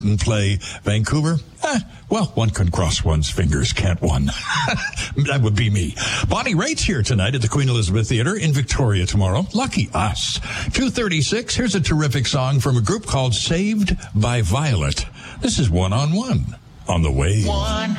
and play Vancouver? Well, one can cross one's fingers, can't one? That would be me. Bonnie Raitt's here tonight at the Queen Elizabeth Theatre in Victoria tomorrow. Lucky us. 2:36. Here's a terrific song from a group called Saved by Violet. This is One on One on the Wave. One